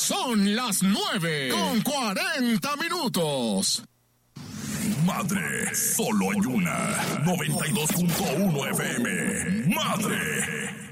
Son las 9:40. Madre, solo hay una. 92.1 FM. Madre.